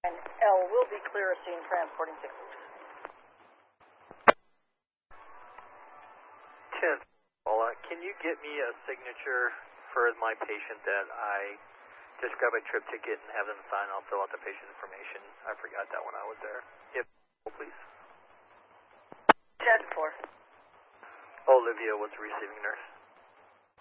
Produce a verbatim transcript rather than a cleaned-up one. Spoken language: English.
And L will be clear of scene transporting tickets. ten. Well, uh, can you get me a signature for my patient that I just grab a trip ticket and have them sign? I'll fill out the patient information. I forgot that when I was there. If please. ten four. Olivia was the receiving nurse.